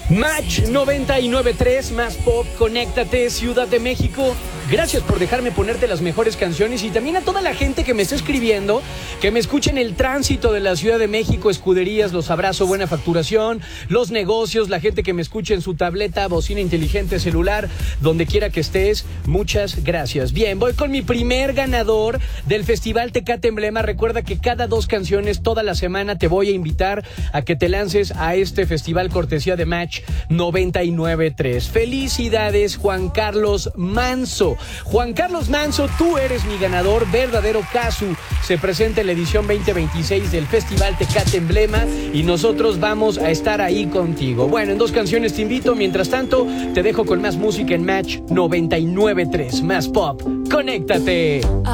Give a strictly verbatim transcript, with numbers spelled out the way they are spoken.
Match noventa y nueve punto tres, más pop, conéctate, Ciudad de México. Gracias por dejarme ponerte las mejores canciones y también a toda la gente que me está escribiendo, que me escucha en el tránsito de la Ciudad de México, escuderías, los abrazo, buena facturación, los negocios, la gente que me escucha en su tableta, bocina inteligente, celular, donde quiera que estés, muchas gracias. Bien, voy con mi primer ganador del Festival Tecate Emblema. Recuerda que cada dos canciones, toda la semana, te voy a invitar a que te lances a este festival cortesía de Match noventa y nueve punto tres. Felicidades, Juan Carlos Manso. Juan Carlos Manso, tú eres mi ganador, verdadero Casu. Se presenta en la edición veinte veintiséis del Festival Tecate Emblema y nosotros vamos a estar ahí contigo. Bueno, en dos canciones te invito. Mientras tanto, te dejo con más música en Match noventa y nueve punto tres. Más pop. ¡Conéctate!